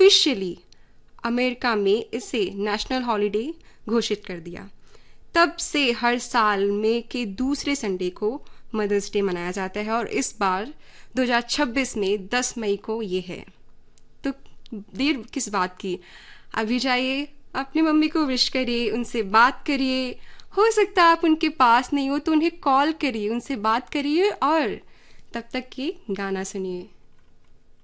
Officially America में इसे national holiday घोषित कर दिया। तब से हर साल मई के दूसरे संडे को मदर्स डे मनाया जाता है और इस बार 2026 में 10 मई को ये है। तो देर किस बात की, अभी जाइए अपनी मम्मी को विश करिए, उनसे बात करिए। हो सकता है आप उनके पास नहीं हो तो उन्हें कॉल करिए, उनसे बात करिए और तब तक ये गाना सुनिए।